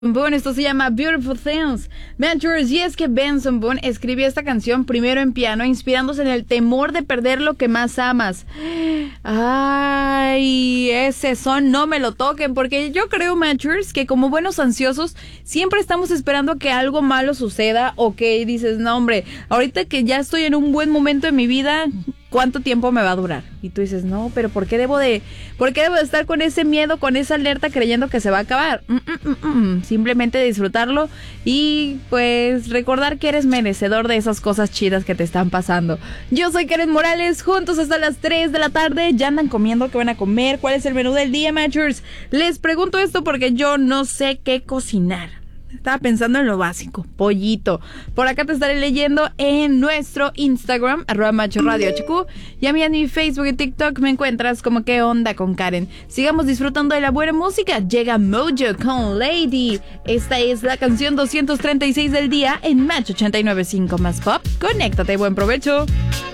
Boone, esto se llama Beautiful Things. Ventures, y es que Benson Boone escribió esta canción primero en piano, inspirándose en el temor de perder lo que más amas. Ay, ese son, no me lo toquen, porque yo creo, Ventures, que como buenos ansiosos, siempre estamos esperando que algo malo suceda, o que dices, no hombre, ahorita que ya estoy en un buen momento de mi vida, ¿cuánto tiempo me va a durar? Y tú dices, no, pero ¿por qué debo de estar con ese miedo, con esa alerta, creyendo que se va a acabar? Simplemente disfrutarlo y pues recordar que eres merecedor de esas cosas chidas que te están pasando. Yo soy Karen Morales, juntos hasta las 3 de la tarde. ¿Ya andan comiendo? ¿Qué van a comer? ¿Cuál es el menú del día, Matchers? Les pregunto esto porque yo no sé qué cocinar. Estaba pensando en lo básico, pollito. Por acá te estaré leyendo en nuestro Instagram, @MachoRadioHQ. Y a mí en mi Facebook y TikTok me encuentras como ¿Qué onda con Karen? Sigamos disfrutando de la buena música. Llega Mojo con Lady. Esta es la canción 236 del día en Match 89.5 más pop. Conéctate, buen provecho.